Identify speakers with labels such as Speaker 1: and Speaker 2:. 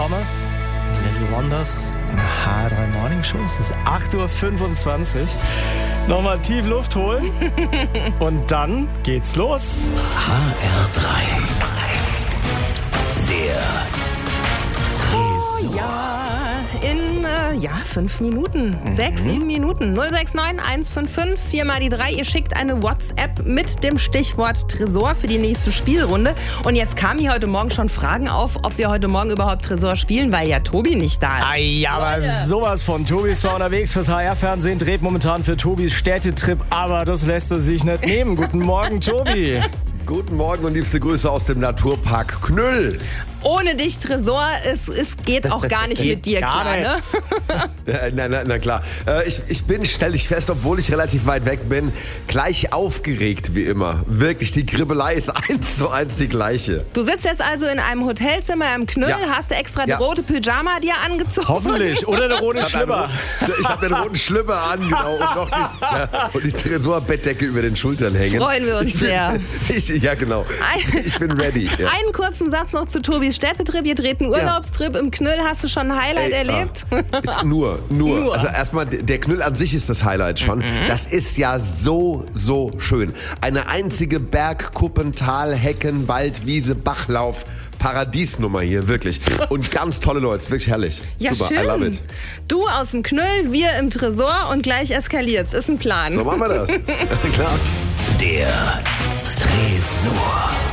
Speaker 1: Thomas, Little Wonders in der H3 Morning Show. Es ist 8.25 Uhr. Nochmal tief Luft holen und dann geht's los.
Speaker 2: HR3. Der Tresor.
Speaker 3: In 5 Minuten. 6, 7 Minuten. 069 155 4 mal die 3. Ihr schickt eine WhatsApp mit dem Stichwort Tresor für die nächste Spielrunde. Und jetzt kamen hier heute Morgen schon Fragen auf, ob wir heute Morgen überhaupt Tresor spielen, weil ja Tobi nicht da ist.
Speaker 1: Ja, aber sowas von. Tobi ist zwar unterwegs fürs HR-Fernsehen, dreht momentan für Tobis Städtetrip, aber das lässt er sich nicht nehmen. Guten Morgen, Tobi.
Speaker 4: Guten Morgen und liebste Grüße aus dem Naturpark Knüll.
Speaker 3: Ohne dich, Tresor, es geht auch gar nicht mit dir klar, ne?
Speaker 4: Na klar. Stell dich fest, obwohl ich relativ weit weg bin, gleich aufgeregt wie immer. Wirklich, die Kribbelei ist 1:1 die gleiche.
Speaker 3: Du sitzt jetzt also in einem Hotelzimmer im Knüll, hast du extra die rote Pyjama dir angezogen?
Speaker 1: Hoffentlich. Oder eine rote Schlüpper.
Speaker 4: Ich habe den roten Schlüpper an, genau. Und die Tresorbettdecke über den Schultern hängen.
Speaker 3: Freuen wir uns sehr.
Speaker 4: Ja, genau. Ich bin ready. Ja.
Speaker 3: Einen kurzen Satz noch zu Tobis Städtetrip. Ihr dreht einen Urlaubstrip im Knüll. Hast du schon ein Highlight erlebt?
Speaker 4: Nur. Also erstmal, der Knüll an sich ist das Highlight schon. Das ist ja so schön. Eine einzige Bergkuppental, Hecken, Wald, Wiese, Bachlauf. Paradiesnummer hier, wirklich. Und ganz tolle Leute, ist wirklich herrlich.
Speaker 3: Ja,
Speaker 4: super,
Speaker 3: schön.
Speaker 4: I love it.
Speaker 3: Du aus dem Knüll, wir im Tresor und gleich eskaliert's. Ist ein Plan.
Speaker 4: So machen wir das. Klar.
Speaker 2: Der Tresor.